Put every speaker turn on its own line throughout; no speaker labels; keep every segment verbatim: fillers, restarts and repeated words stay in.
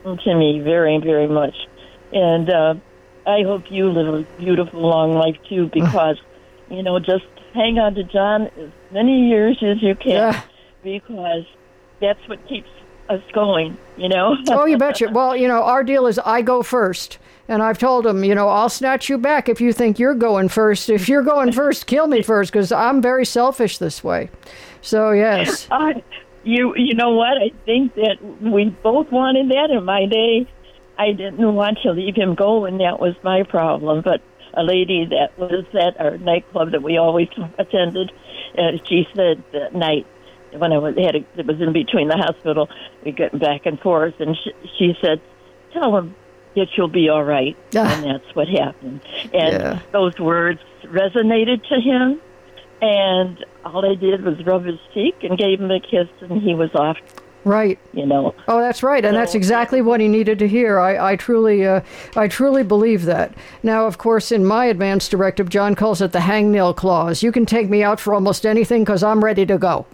to me very, very much. And uh, I hope you live a beautiful, long life, too, because, you know, just hang on to John as many years as you can,
Yeah.
because that's what keeps us going, you know?
Oh, you betcha. Well, you know, our deal is I go first. And I've told him, you know, I'll snatch you back if you think you're going first. If you're going first, kill me first, because I'm very selfish this way. So, yes.
Uh, you you know what? I think that we both wanted that in my day. I didn't want to leave him go, and that was my problem. But a lady that was at our nightclub that we always attended, uh, she said that night when I was, had a, it was in between the hospital, we got back and forth, and she, she said, tell him that you'll be all right. And that's what happened. And
Yeah.
those words resonated to him, and all I did was rub his cheek and gave him a kiss, and he was off.
Right.
You know.
Oh, that's right, and
So,
that's exactly what he needed to hear. I, I truly, uh, I truly believe that. Now, of course, in my advance directive, John calls it the hangnail clause. You can take me out for almost anything because I'm ready to go.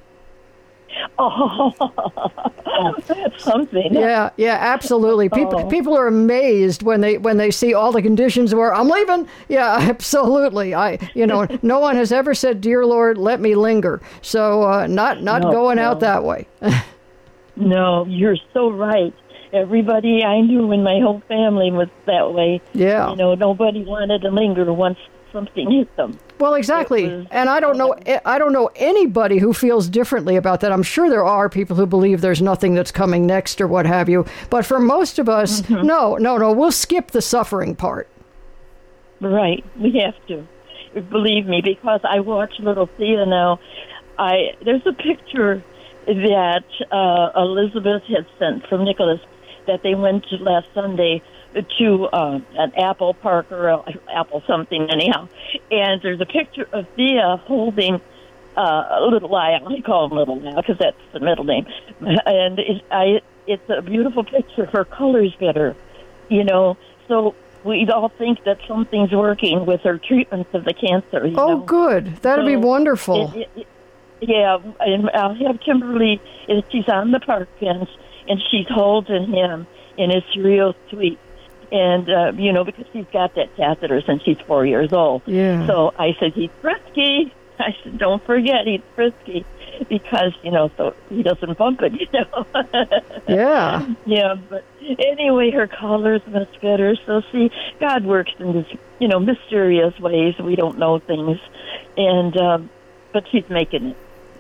Oh, that's something.
Yeah, yeah, absolutely. People,
Oh.
people are amazed when they when they see all the conditions where I'm leaving. Yeah, absolutely. I, you know, no one has ever said, "Dear Lord, let me linger." So, uh, not not
No,
going
no.
out that way.
No, you're so right. Everybody I knew in my whole family was that way.
Yeah.
You know, nobody wanted to linger once something hit them.
Well, exactly.
It was-
And I don't know I don't know anybody who feels differently about that. I'm sure there are people who believe there's nothing that's coming next or what have you. But for most of us,
Mm-hmm.
no, no, no, we'll skip the suffering part.
Right, we have to. Believe me, because I watch Little Thea now. I there's a picture that uh, Elizabeth had sent from Nicholas that they went to last Sunday to uh, an Apple Park or a, Apple something anyhow, and there's a picture of Thea holding uh, a Little Lyle. I call him Little Lyle because that's the middle name, and it, I it's a beautiful picture. Her color's better, you know, so. We all think that something's working with her treatments of the cancer. You
Oh,
know?
good. That'd be
So
wonderful.
It, it, it, yeah, and I'll have Kimberly, and she's on the park bench, and she's holding him, and it's real sweet. And, uh, you know, because she's got that catheter since she's four years old.
Yeah.
So I said, he's frisky. I said, don't forget, he's frisky. Because, you know, so he doesn't bump it, you know.
Yeah.
Yeah, but anyway, her color's much better. So, see, God works in this, you know, mysterious ways. We don't know things. And, um, but she's making it.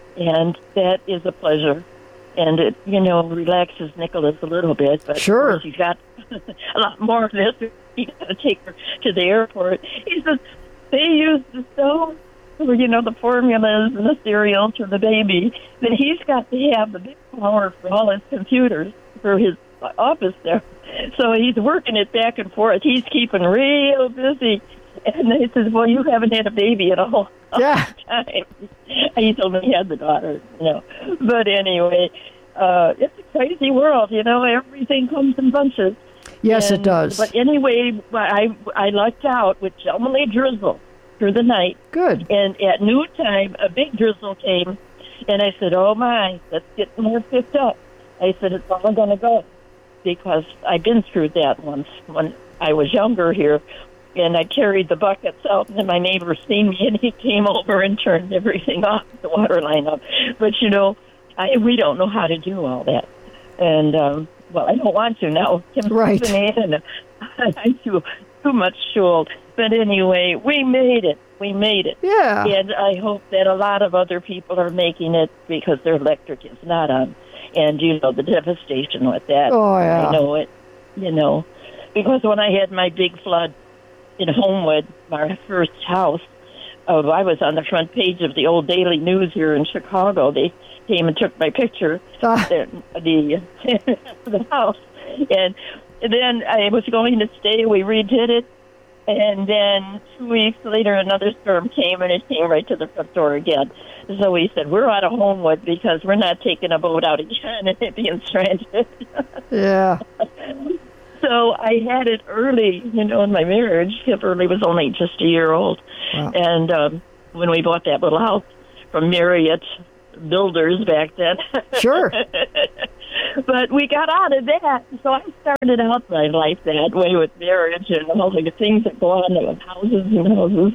And that is a pleasure. And it, you know, relaxes Nicholas a little bit. But
Sure.
of course, he's got a lot more of this. You got to take her to the airport. He says, they use the stove for, you know, the formulas and the cereal to the baby. But he's got to have the big power for all his computers for his office there. So he's working it back and forth. He's keeping real busy. And he says, well, you haven't had a baby at all.
Yeah.
Time. He told me he had the daughter, you know. But anyway, uh, it's a crazy world, you know. Everything comes in bunches.
Yes,
And-
it does.
But anyway, I, I lucked out with only drizzle through the night.
Good.
And at noontime, a big drizzle came. And I said, oh, my, let's get more picked up. I said, it's all going to go. Because I've been through that once when I was younger here. And I carried the buckets out, and my neighbor seen me, and he came over and turned everything off, the water line up. But, you know, I, we don't know how to do all that. And, um, well, I don't want to now. Kim's
Right.
And I'm too, too much shuled. But anyway, we made it. We made it.
Yeah.
And I hope that a lot of other people are making it because their electric is not on. And, you know, the devastation with that.
Oh, yeah.
I know it, you know. Because when I had my big flood in Homewood, my first house, oh, I was on the front page of the old Daily News here in Chicago. They came and took my picture,
Ah.
the, the, the house. And then I was going to stay. We redid it. And then two weeks later, another storm came, and it came right to the front door again. So we said, we're out of Homewood because we're not taking a boat out again and being stranded.
Yeah.
So I had it early, you know, in my marriage. Kimberly was only just a year old.
Wow.
And um, when we bought that little house from Marriott Builders back then.
Sure.
But we got out of that. So I started out my life that way with marriage and all the things that go on with houses and houses.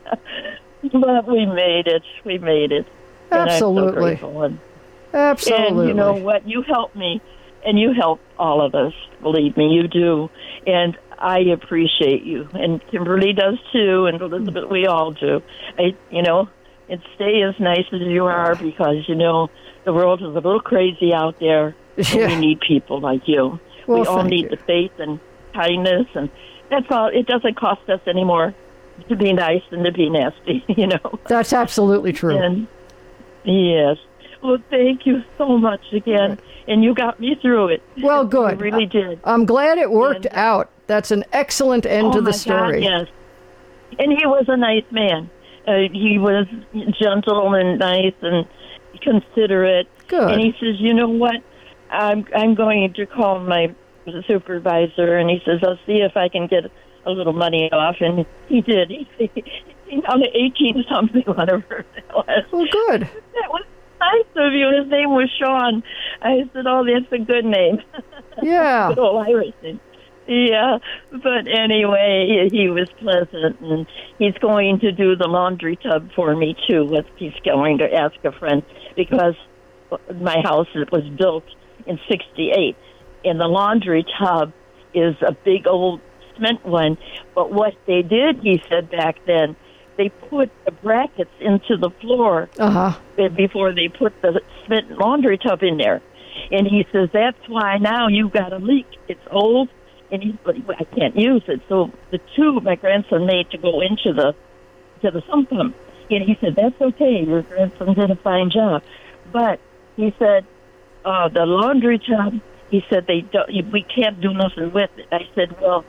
But we made it. We made it.
Absolutely.
And I'm so grateful.
Absolutely.
And you know what? You help me, and you help all of us. Believe me, you do. And I appreciate you. And Kimberly does too, and Elizabeth, we all do. I, you know, and stay as nice as you are, because, you know, the world is a little crazy out there. And
Yeah.
we need people like you.
Well,
we all
thank
need
you.
the faith and kindness, and that's all. It doesn't cost us anymore to be nice than to be nasty, you know.
That's absolutely true.
And yes. Well, thank you so much again, and you got me through it.
Well, good.
You really did.
I'm glad it worked
And-
out. That's an excellent end
oh
to the
my
story.
God, yes. And he was a nice man. Uh, he was gentle and nice and considerate.
Good.
And he says, you know what? I'm I'm going to call my supervisor, and he says, I'll see if I can get a little money off. And he did. He, he on the eighteen something, whatever it was.
Well, good.
That was nice of you. His name was Sean. I said, oh, that's a good name.
Yeah.
Good old Irish name. Yeah, but anyway, he, he was pleasant, and he's going to do the laundry tub for me, too. With, he's going to ask a friend, because my house was built in sixty-eight, and the laundry tub is a big old cement one. But what they did, he said back then, they put the brackets into the floor
Uh-huh.
before they put the cement laundry tub in there. And he says, that's why now you've got a leak. It's old, and he, but I can't use it. So the tube my grandson made to go into the to the sump pump. And he said, that's okay. Your grandson did a fine job. But he said, uh, the laundry tub, he said, they don't, we can't do nothing with it. I said, well,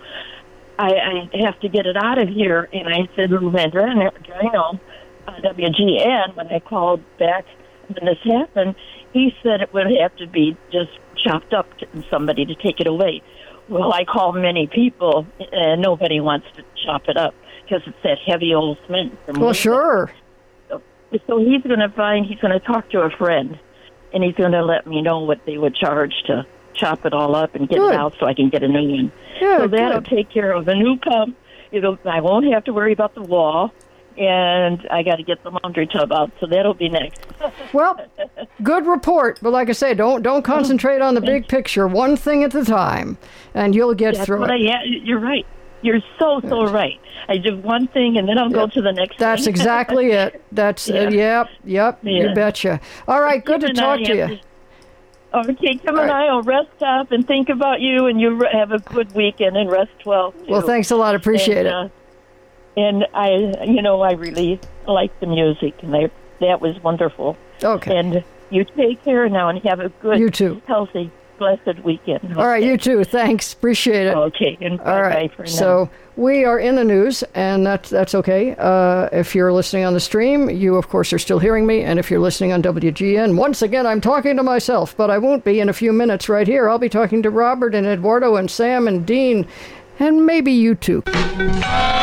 I, I have to get it out of here. And I said, Lou Vandrino, uh, W G N, when I called back when this happened, he said it would have to be just chopped up to somebody to take it away. Well, I called many people, and nobody wants to chop it up because it's that heavy old cement. From
Well,
Lincoln.
sure.
So, so he's going to find, he's going to talk to a friend, and he's going to let me know what they would charge to chop it all up and get
Good.
it out so I can get a new one.
Yeah,
so that'll
good.
take care of a new pump. It'll, I won't have to worry about the wall, and I got to get the laundry tub out, so that'll be next.
Well, good report. But like I say, don't don't concentrate on the big picture. One thing at a time, and you'll get
That's
through
what
it.
I, yeah, you're right. You're so, so right. I do one thing, and then I'll go to the next
That's
thing.
exactly it. That's
Yeah.
uh, yep, yep. You
Yeah.
betcha. All right, good to
Kim and
talk
I
to
have
you.
to- Okay, Kim
All
and
right.
I will rest up and think about you, and you re- have a good weekend and rest well. Too.
Well, thanks a lot. Appreciate
and,
it.
uh, and I, you know, I really like the music, and I, that was wonderful.
Okay.
And you take care now and have a good,
You too.
healthy, blessed weekend.
All right, you too. Thanks. Appreciate it.
Okay, and
All
bye-bye
right.
for now.
So we are in the news, and that's that's okay. Uh, if you're listening on the stream, you of course are still hearing me, and if you're listening on W G N, once again I'm talking to myself, but I won't be in a few minutes. Right here, I'll be talking to Robert and Eduardo and Sam and Dean, and maybe you too.